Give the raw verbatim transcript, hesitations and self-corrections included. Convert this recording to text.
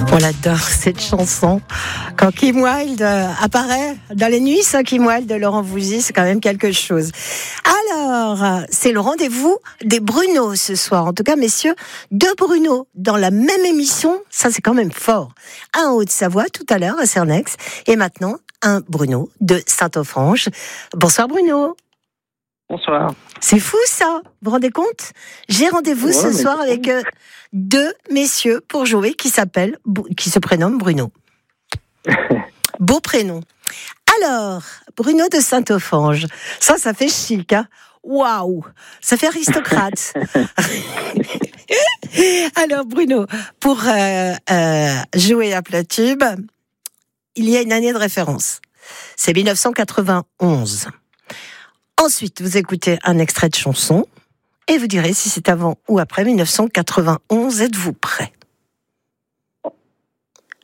On l'adore cette chanson. Quand Kim Wilde apparaît dans les nuits, ça, Kim Wilde de Laurent Voulzy, c'est quand même quelque chose. Alors, c'est le rendez-vous des Bruno ce soir. En tout cas, messieurs, deux Bruno dans la même émission, ça c'est quand même fort. Un en Haute-Savoie tout à l'heure à Cernex, et maintenant un Bruno de Saint-Offrange. Bonsoir Bruno. Bonsoir. C'est fou ça, vous vous rendez compte ? J'ai rendez-vous ouais, ce soir avec euh, deux messieurs pour jouer qui s'appellent, qui se prénomment Bruno. Beau prénom. Alors, Bruno de Saint-Offrange, ça, ça fait chic, hein ? Waouh, ça fait aristocrate. Alors Bruno, pour euh, euh, jouer à plat tube, il y a une année de référence. C'est dix-neuf cent quatre-vingt-onze. Ensuite, vous écoutez un extrait de chanson et vous direz si c'est avant ou après dix-neuf cent quatre-vingt-onze. Êtes-vous prêts ? Allez, go !